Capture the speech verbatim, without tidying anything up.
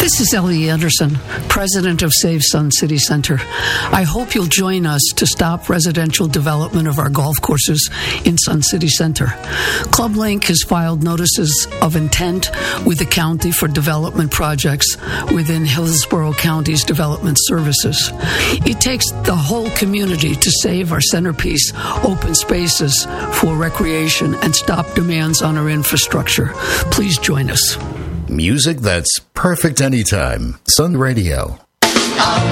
This is Ellie Anderson, president of Save Sun City Center. I hope you'll join us to stop residential development of our golf courses in Sun City Center. Club Link has filed notices of intent with the county for development projects within Hillsborough County's development services. It takes the whole community to save our centerpiece open spaces for recreation and stop demands on our infrastructure. Please join us. Music that's perfect anytime. Sun Radio. Oh.